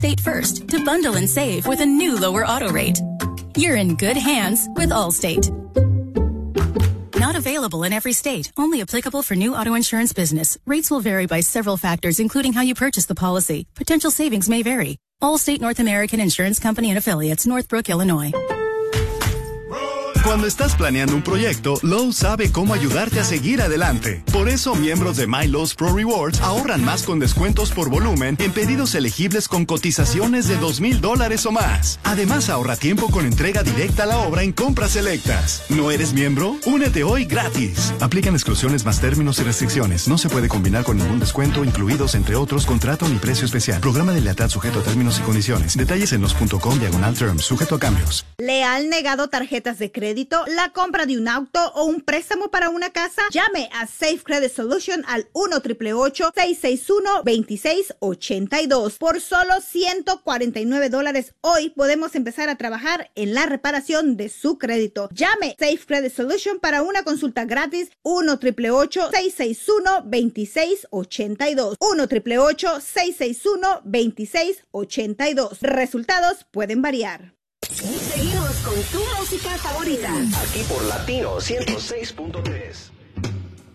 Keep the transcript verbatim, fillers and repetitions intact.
Allstate first to bundle and save with a new lower auto rate. You're in good hands with Allstate. Not available in every state. Only applicable for new auto insurance business. Rates will vary by several factors, including how you purchase the policy. Potential savings may vary. Allstate North American Insurance Company and Affiliates, Northbrook, Illinois. Cuando estás planeando un proyecto, Lowe's sabe cómo ayudarte a seguir adelante. Por eso, miembros de My Lowe's Pro Rewards ahorran más con descuentos por volumen en pedidos elegibles con cotizaciones de dos mil dólares o más. Además, ahorra tiempo con entrega directa a la obra en compras selectas. ¿No eres miembro? Únete hoy gratis. Aplican exclusiones más términos y restricciones. No se puede combinar con ningún descuento, incluidos, entre otros, contrato ni precio especial. Programa de lealtad sujeto a términos y condiciones. Detalles en los punto com diagonal terms, sujeto a cambios. ¿Le han negado tarjetas de crédito, la compra de un auto o un préstamo para una casa? Llame a Safe Credit Solution al uno, ocho ocho ocho, seis seis uno, dos seis ocho dos. Por solo ciento cuarenta y nueve dólares hoy podemos empezar a trabajar en la reparación de su crédito. Llame Safe Credit Solution para una consulta gratis. uno, ocho ocho ocho, seis seis uno, dos seis ocho dos. uno, ocho ocho ocho, seis seis uno, dos seis ocho dos. Resultados pueden variar. Seguimos con tu música favorita. Aquí por Latino ciento seis punto tres.